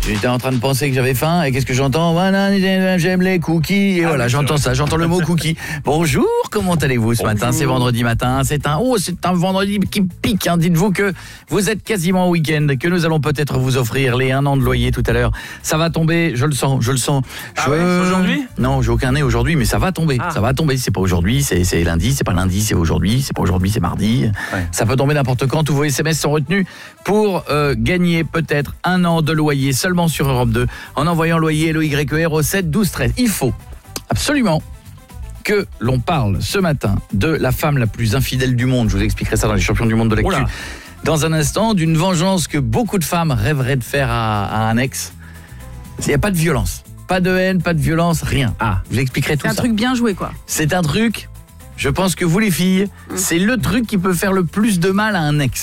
J'étais en train de penser que j'avais faim et qu'est-ce que j'entends ? J'aime les cookies. Et voilà, j'entends ça, j'entends le mot cookie. Bonjour, comment allez-vous ce matin ? C'est vendredi matin, c'est un vendredi qui pique. Hein. Dites-vous que vous êtes quasiment au week-end, que nous allons peut-être vous offrir les 1 an de loyer tout à l'heure. Ça va tomber, je le sens. Ah ouais, c'est aujourd'hui ? Non, j'ai aucun nez aujourd'hui, mais ça va tomber. Ça va tomber, c'est pas aujourd'hui, c'est lundi, c'est pas lundi, c'est aujourd'hui, c'est pas aujourd'hui, c'est mardi. Ouais. Ça peut tomber n'importe quand, tous vos SMS sont retenus pour gagner peut-être 1 an de loyer seulement sur Europe 2 en envoyant loyer LOYER au 7 12 13. Il faut absolument que l'on parle ce matin de la femme la plus infidèle du monde. Je vous expliquerai ça dans les champions du monde de l'actu. Oula. Dans un instant, d'une vengeance que beaucoup de femmes rêveraient de faire à un ex. Il n'y a pas de violence, pas de haine, pas de violence, rien. Je vous expliquerai tout ça. C'est un truc bien joué, quoi. C'est un truc, je pense que vous les filles, c'est le truc qui peut faire le plus de mal à un ex.